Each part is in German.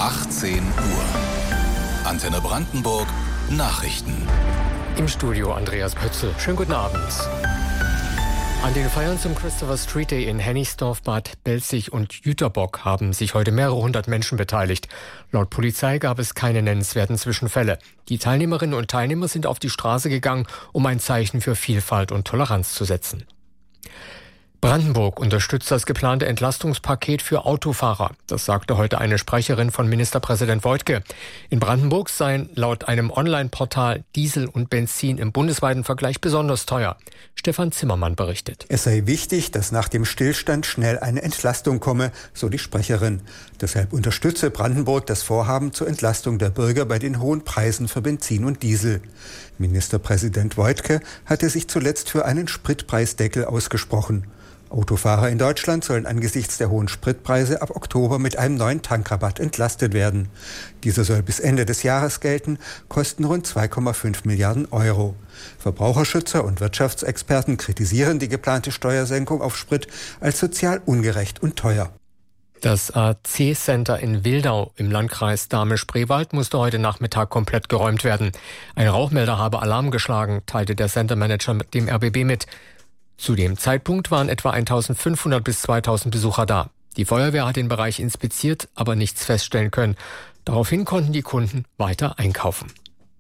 18 Uhr. Antenne Brandenburg Nachrichten. Im Studio Andreas Pötzl. Schönen guten Abend. An den Feiern zum Christopher Street Day in Hennigsdorf, Bad Belzig und Jüterbock haben sich heute mehrere hundert Menschen beteiligt. Laut Polizei gab es keine nennenswerten Zwischenfälle. Die Teilnehmerinnen und Teilnehmer sind auf die Straße gegangen, um ein Zeichen für Vielfalt und Toleranz zu setzen. Brandenburg unterstützt das geplante Entlastungspaket für Autofahrer. Das sagte heute eine Sprecherin von Ministerpräsident Woidke. In Brandenburg seien laut einem Online-Portal Diesel und Benzin im bundesweiten Vergleich besonders teuer. Stefan Zimmermann berichtet. Es sei wichtig, dass nach dem Stillstand schnell eine Entlastung komme, so die Sprecherin. Deshalb unterstütze Brandenburg das Vorhaben zur Entlastung der Bürger bei den hohen Preisen für Benzin und Diesel. Ministerpräsident Woidke hatte sich zuletzt für einen Spritpreisdeckel ausgesprochen. Autofahrer in Deutschland sollen angesichts der hohen Spritpreise ab Oktober mit einem neuen Tankrabatt entlastet werden. Dieser soll bis Ende des Jahres gelten, kosten rund 2,5 Milliarden Euro. Verbraucherschützer und Wirtschaftsexperten kritisieren die geplante Steuersenkung auf Sprit als sozial ungerecht und teuer. Das AC-Center in Wildau im Landkreis Dahme-Spreewald musste heute Nachmittag komplett geräumt werden. Ein Rauchmelder habe Alarm geschlagen, teilte der Centermanager dem RBB mit. Zu dem Zeitpunkt waren etwa 1500 bis 2000 Besucher da. Die Feuerwehr hat den Bereich inspiziert, aber nichts feststellen können. Daraufhin konnten die Kunden weiter einkaufen.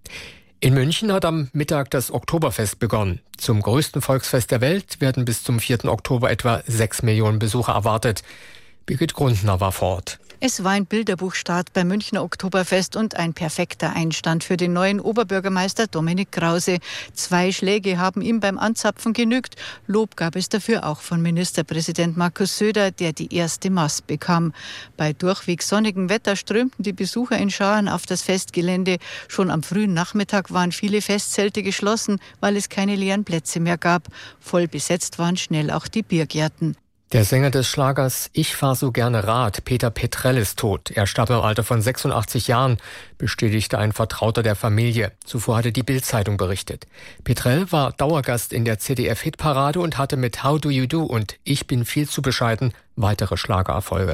In München hat am Mittag das Oktoberfest begonnen. Zum größten Volksfest der Welt werden bis zum 4. Oktober etwa 6 Millionen Besucher erwartet. Birgit Grundner war vor Ort. Es war ein Bilderbuchstart beim Münchner Oktoberfest und ein perfekter Einstand für den neuen Oberbürgermeister Dominik Krause. 2 Schläge haben ihm beim Anzapfen genügt. Lob gab es dafür auch von Ministerpräsident Markus Söder, der die erste Mast bekam. Bei durchweg sonnigem Wetter strömten die Besucher in Scharen auf das Festgelände. Schon am frühen Nachmittag waren viele Festzelte geschlossen, weil es keine leeren Plätze mehr gab. Voll besetzt waren schnell auch die Biergärten. Der Sänger des Schlagers Ich fahr so gerne Rad, Peter Petrell, ist tot. Er starb im Alter von 86 Jahren, bestätigte ein Vertrauter der Familie. Zuvor hatte die Bild-Zeitung berichtet. Petrell war Dauergast in der ZDF-Hitparade und hatte mit How Do You Do und Ich bin viel zu bescheiden weitere Schlagererfolge.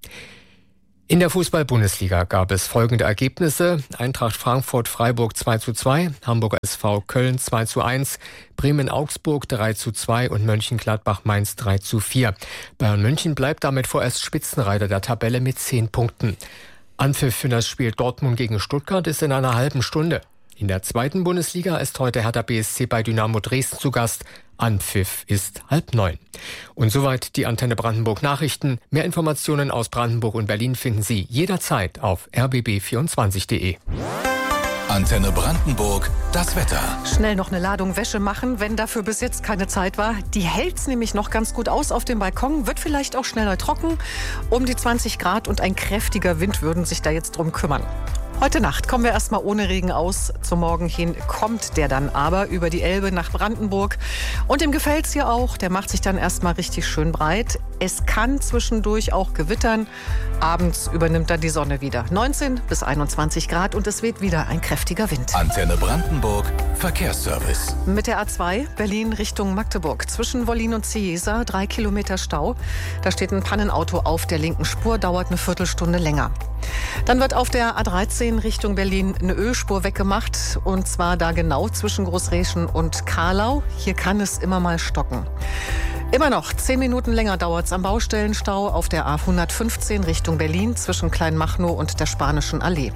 In der Fußball-Bundesliga gab es folgende Ergebnisse: Eintracht Frankfurt-Freiburg 2:2, Hamburger SV Köln 2:1, Bremen-Augsburg 3:2 und Mönchengladbach-Mainz 3:4. Bayern München bleibt damit vorerst Spitzenreiter der Tabelle mit 10 Punkten. Anpfiff für das Spiel Dortmund gegen Stuttgart ist in einer halben Stunde. In der zweiten Bundesliga ist heute Hertha BSC bei Dynamo Dresden zu Gast. Anpfiff ist 8:30. Und soweit die Antenne Brandenburg Nachrichten. Mehr Informationen aus Brandenburg und Berlin finden Sie jederzeit auf rbb24.de. Antenne Brandenburg, das Wetter. Schnell noch eine Ladung Wäsche machen, wenn dafür bis jetzt keine Zeit war. Die hält's nämlich noch ganz gut aus auf dem Balkon, wird vielleicht auch schneller trocken. Um die 20 Grad und ein kräftiger Wind würden sich da jetzt drum kümmern. Heute Nacht kommen wir erstmal ohne Regen aus. Zum Morgen hin kommt der dann aber über die Elbe nach Brandenburg. Und dem gefällt's hier auch. Der macht sich dann erstmal richtig schön breit. Es kann zwischendurch auch gewittern. Abends übernimmt dann die Sonne wieder. 19 bis 21 Grad und es weht wieder ein kräftiger Wind. Antenne Brandenburg, Verkehrsservice. Mit der A2 Berlin Richtung Magdeburg. Zwischen Wollin und Ciesa 3 Kilometer Stau. Da steht ein Pannenauto auf der linken Spur, dauert eine Viertelstunde länger. Dann wird auf der A13 Richtung Berlin eine Ölspur weggemacht. Und zwar da genau zwischen Großreschen und Karlau. Hier kann es immer mal stocken. Immer noch 10 Minuten länger dauert es am Baustellenstau auf der A115 Richtung Berlin zwischen Kleinmachnow und der Spanischen Allee.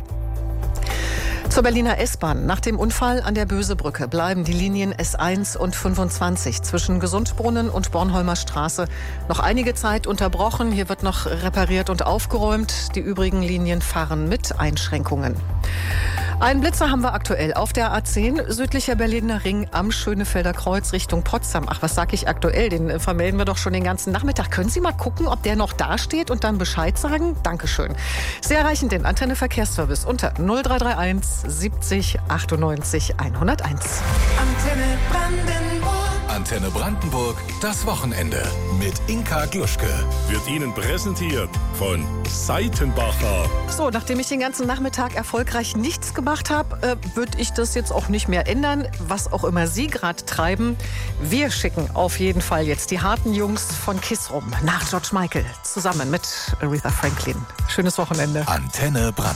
Zur Berliner S-Bahn. Nach dem Unfall an der Bösebrücke bleiben die Linien S1 und 25 zwischen Gesundbrunnen und Bornholmer Straße noch einige Zeit unterbrochen. Hier wird noch repariert und aufgeräumt. Die übrigen Linien fahren mit Einschränkungen. Einen Blitzer haben wir aktuell auf der A10, südlicher Berliner Ring am Schönefelder Kreuz Richtung Potsdam. Ach, was sag ich aktuell? Den vermelden wir doch schon den ganzen Nachmittag. Können Sie mal gucken, ob der noch da steht und dann Bescheid sagen? Dankeschön. Sie erreichen den Antenne Verkehrsservice unter 0331 70 98 101. Antenne Brandenburg. Antenne Brandenburg, das Wochenende mit Inka Gluschke. Wird Ihnen präsentiert von Seitenbacher. So, nachdem ich den ganzen Nachmittag erfolgreich nichts gemacht habe, würde ich das jetzt auch nicht mehr ändern, was auch immer Sie gerade treiben. Wir schicken auf jeden Fall jetzt die harten Jungs von KISS rum nach George Michael zusammen mit Aretha Franklin. Schönes Wochenende. Antenne Brandenburg.